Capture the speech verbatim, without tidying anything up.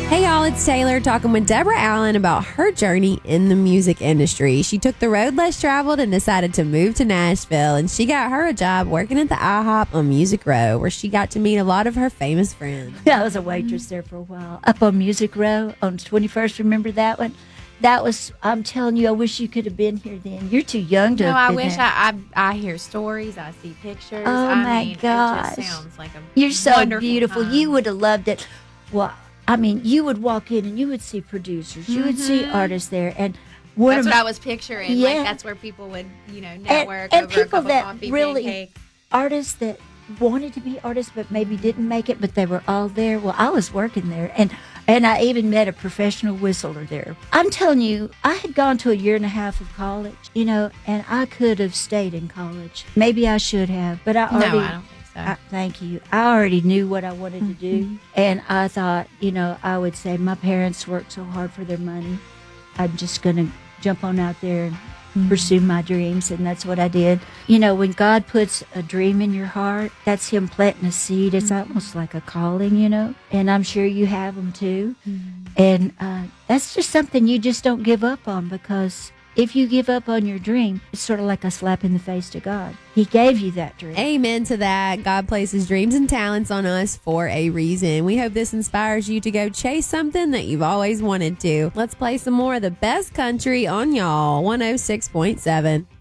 Hey y'all, it's Taylor talking with Deborah Allen about her journey in the music industry. She took the road less traveled and decided to move to Nashville, and she got her a job working at the IHOP on Music Row, where she got to meet a lot of her famous friends. Yeah, I was a waitress there for a while. Up on Music Row on twenty-first, remember that one? That was, I'm telling you, I wish you could have been here then. You're too young to No, have I been wish there. I, I I hear stories, I see pictures. Oh, I my mean, gosh. It just sounds like a You're so wonderful beautiful. time. You would have loved it. Well, I mean, you would walk in and you would see producers. You would see artists there. And one That's of what my- I was picturing. Yeah. Like, that's where people would, you know, network and over people a cup that of coffee, really- pancake. artists that wanted to be artists but maybe didn't make it, but they were all there. Well, I was working there, and and I even met a professional whistler there. I'm telling you, I had gone to a year and a half of college, you know, and I could have stayed in college. Maybe I should have, but I No, already. I don't think so. I, thank you. I already knew what I wanted to do, and I thought, you know, I would say my parents worked so hard for their money. I'm just going to jump on out there and pursue my dreams, and that's what I did. You know, when God puts a dream in your heart, that's Him planting a seed. It's almost like a calling, you know, and I'm sure you have them too. And uh, that's just something you just don't give up on, because if you give up on your dream, it's sort of like a slap in the face to God. He gave you that dream. Amen to that. God places dreams and talents on us for a reason. We hope this inspires you to go chase something that you've always wanted to. Let's play some more of the best country on y'all, one oh six point seven.